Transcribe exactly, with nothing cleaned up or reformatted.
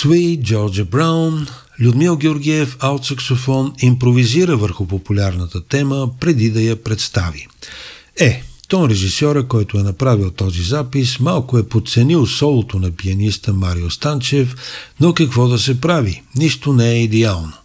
Sweet, Джорджа Браун, Людмил Георгиев, алт-саксофон, импровизира върху популярната тема преди да я представи. Е, тон режисьора, който е направил този запис, малко е подценил солото на пианиста Марио Станчев, но какво да се прави? Нищо не е идеално.